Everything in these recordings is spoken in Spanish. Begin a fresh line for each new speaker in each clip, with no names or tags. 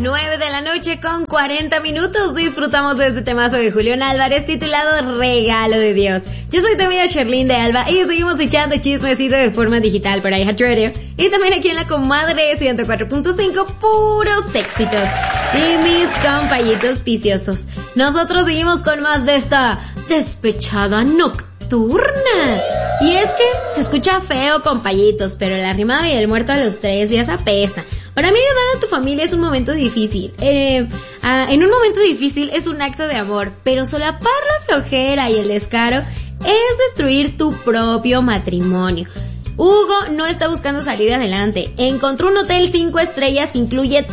9:40 disfrutamos de este temazo de Julián Álvarez titulado Regalo de Dios. Yo soy tu amiga Sherlyn de Alba y seguimos echando chismecito de forma digital por iHeartRadio y también aquí en la comadre 104.5, puros éxitos. Y mis compañitos viciosos, nosotros seguimos con más de esta despechada nocturna. Y es que se escucha feo, compañitos, pero la rima y el muerto a los 3 días apesta. Para mí ayudar a tu familia es un momento difícil. En un momento difícil es un acto de amor, pero solapar la flojera y el descaro es destruir tu propio matrimonio. Hugo no está buscando salir adelante. Encontró un hotel 5 estrellas que incluye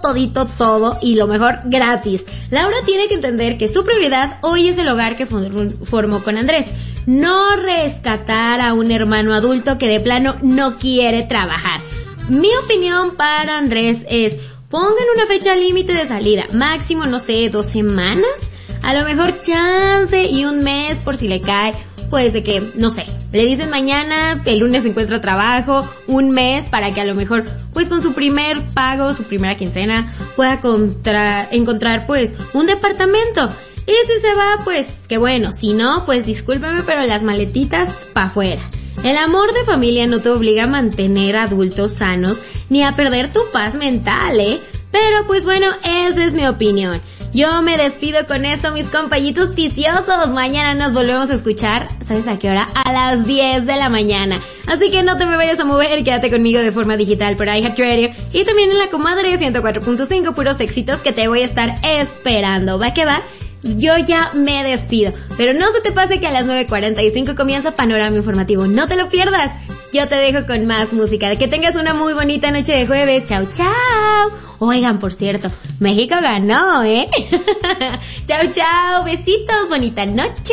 todo y lo mejor gratis. Laura tiene que entender que su prioridad hoy es el hogar que formó con Andrés. No rescatar a un hermano adulto que de plano no quiere trabajar. Mi opinión para Andrés es, pongan una fecha límite de salida, máximo, no sé, 2 semanas, a lo mejor chance y un mes por si le cae, pues de que, no sé, le dicen mañana, el lunes encuentra trabajo, un mes para que a lo mejor, pues con su primer pago, su primera quincena, pueda encontrar pues un departamento. Y si se va, pues, que bueno, si no, pues discúlpeme, pero las maletitas pa' afuera. El amor de familia no te obliga a mantener adultos sanos ni a perder tu paz mental, ¿eh? Pero pues bueno, esa es mi opinión. Yo me despido con esto, mis compañitos viciosos. Mañana nos volvemos a escuchar, ¿sabes a qué hora? A las 10 de la mañana. Así que no te me vayas a mover, quédate conmigo de forma digital por iHeartRadio y también en la comadre 104.5, puros éxitos que te voy a estar esperando. ¿Va que va? Yo ya me despido, pero no se te pase que a las 9:45 comienza Panorama Informativo, no te lo pierdas. Yo te dejo con más música, que tengas una muy bonita noche de jueves. Chau, chau. Oigan, por cierto, México ganó, ¿eh? Chau, chau, besitos, bonita noche.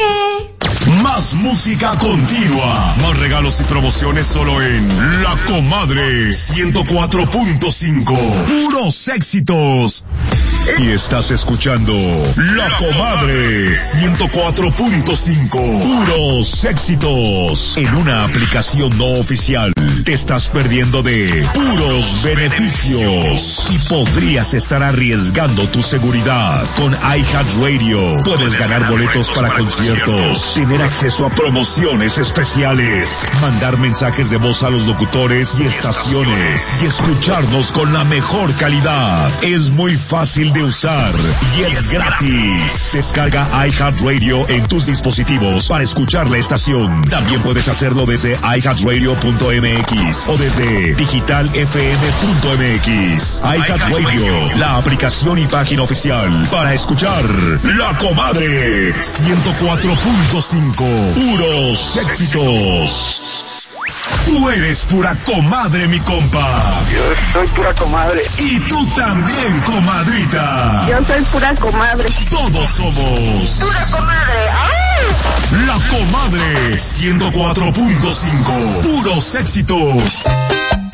Más música continua, más regalos y promociones solo en La Comadre 104.5, puros éxitos. Y estás escuchando La Comadre 104.5, puros éxitos. En una aplicación no oficial te estás perdiendo de puros beneficios y podrías estar arriesgando tu seguridad. Con iHeartRadio puedes ganar boletos para conciertos, tener acceso a promociones especiales, mandar mensajes de voz a los locutores y estaciones y escucharnos con la mejor calidad. Es muy fácil de usar y es gratis. Descarga iHeartRadio en tus dispositivos para escuchar la estación. También puedes hacerlo desde iHeartRadio.mx o desde digitalfm.mx. iHeartRadio, la aplicación y página oficial para escuchar La Comadre 104.5, puros éxitos. Tú eres pura comadre, mi compa.
Yo soy pura comadre.
Y tú también, comadrita.
Yo soy pura comadre.
Todos somos
pura comadre. ¡Ay!
La Comadre 104.5, puros éxitos.